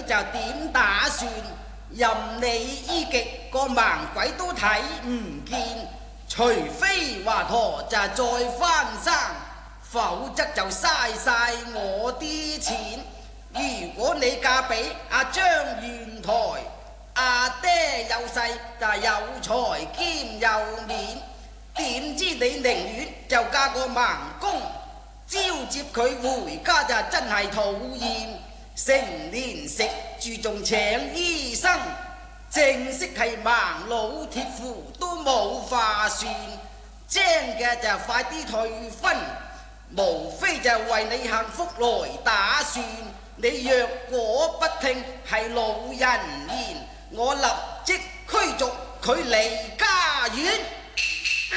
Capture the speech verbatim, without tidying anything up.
就點打算？任你醫極個盲鬼都睇唔見，除非華佗就再翻生，否則就嘥晒我啲錢。如果你嫁俾阿張元台，阿爹有勢就有財兼有面，點知你寧願就嫁個盲公，招接佢回家就真係討厭。成年食住仲請醫生，正式係盲老鐵夫都冇話算。精嘅就快啲退婚，無非就為你幸福來打算。你若果不聽係老人言，我立即驅逐佢離家園。